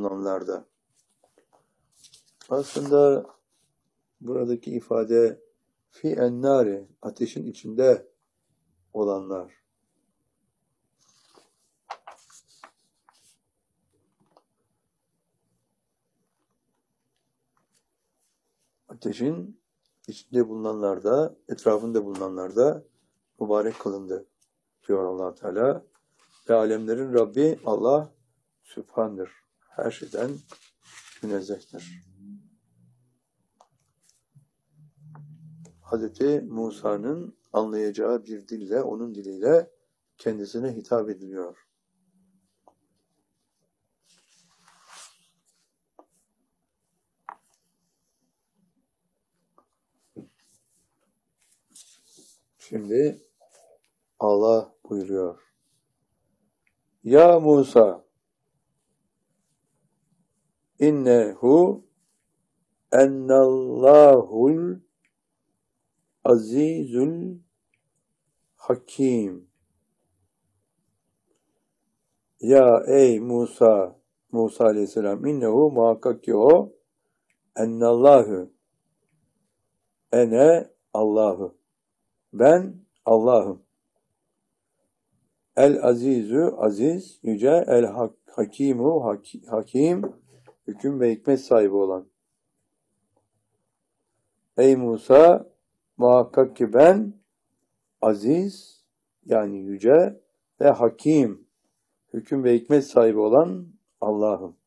bulunanlarda. Aslında buradaki ifade fi ennari, ateşin içinde olanlar. Ateşin içinde bulunanlar da, etrafında bulunanlar da mübarek kılındı diyor Allah Teala. Ve alemlerin Rabbi Allah Sübhan'dır. Her şeyden münezzehtir. Hazreti Musa'nın anlayacağı bir dille, onun diliyle kendisine hitap ediliyor. Şimdi Allah buyuruyor. Ya Musa, innehu ennallahul azizul hakim. Ya ey Musa, Musa aleyhisselam, innehu muhakkak ki o, ennallahu, ene Allahu, ben Allah'ım. El azizü, aziz, yüce, el hakimu, hakim, hüküm ve hikmet sahibi olan. Ey Musa, muhakkak ki ben aziz, yani yüce ve hakim, hüküm ve hikmet sahibi olan Allah'ım.